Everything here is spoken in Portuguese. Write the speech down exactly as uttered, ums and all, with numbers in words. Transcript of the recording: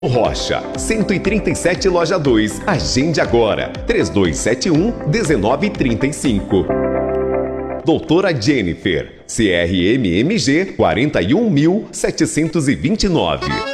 Rocha, cento e trinta e sete, loja dois. Agende agora, três dois sete um, um nove três cinco. Doutora Jennifer, C R M M G quatro um mil setecentos e vinte e nove.